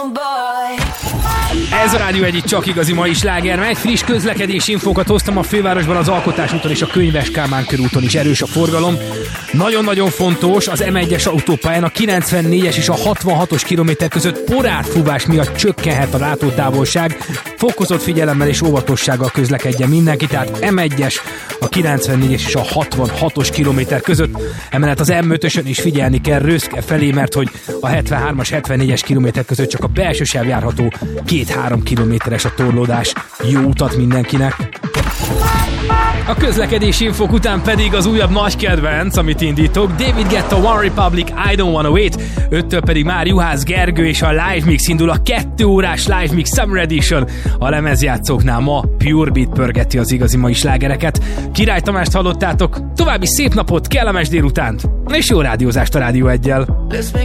Ez a Rádió egyik csak igazi mai sláger, mely friss közlekedési infókat hoztam a fővárosban, az Alkotás úton és a Könyves Kálmán körúton is erős a forgalom. Nagyon-nagyon fontos, az M1-es autópályán a 94-es és a 66-os kilométer között porárfúvás miatt csökkenhet a látótávolság. Fokozott figyelemmel és óvatossággal közlekedjen mindenki, tehát M1-es, a 94-es és a 66-os kilométer között. Emellett az M5-ösön is figyelni kell Röszke felé, mert hogy a 73-as, 74-es kilométer között csak a belső sáv járható, 2-3 kilométeres a torlódás. Jó utat mindenkinek! A közlekedési infók után pedig az újabb nagy kedvenc, amit indítok, David Guetta, One Republic, I Don't Wanna Wait, 5-től pedig már Juhász Gergő és a Live Mix indul, a 2 órás Live Mix Summer Edition. A lemezjátszóknál ma Pure Beat pörgeti az igazi mai slágereket. Király Tamást hallottátok, további szép napot, kellemes délutánt, és jó rádiózást a Rádió 1-jel.